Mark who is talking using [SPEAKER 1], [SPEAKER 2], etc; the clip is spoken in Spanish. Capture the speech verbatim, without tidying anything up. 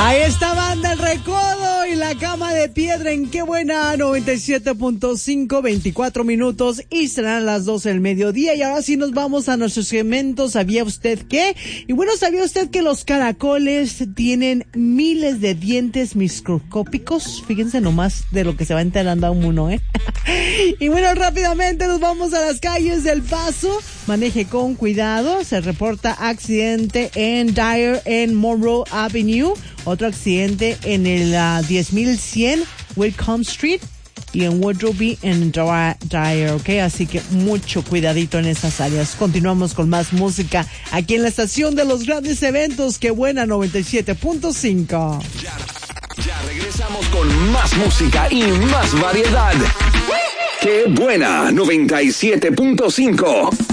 [SPEAKER 1] Ahí está Banda El Recodo y La Cama de Piedra en Qué Buena noventa y siete punto cinco, veinticuatro minutos y serán las doce del mediodía. Y ahora sí nos vamos a nuestros segmentos. ¿Sabía usted qué? Y bueno, ¿sabía usted que los caracoles tienen miles de dientes microscópicos? Fíjense nomás de lo que se va enterando a uno, ¿eh? Y bueno, rápidamente nos vamos a las calles del Paso. Maneje con cuidado. Se reporta accidente en Dyer en Monroe Avenue. Otro accidente en el uh, diez mil cien Whitcomb Street y en Woodrow en Dyer, ¿ok? Así que mucho cuidadito en esas áreas. Continuamos con más música aquí en la estación de los grandes eventos. Qué Buena noventa y siete punto cinco.
[SPEAKER 2] Ya, ya regresamos con más música y más variedad. Qué Buena noventa y siete punto cinco.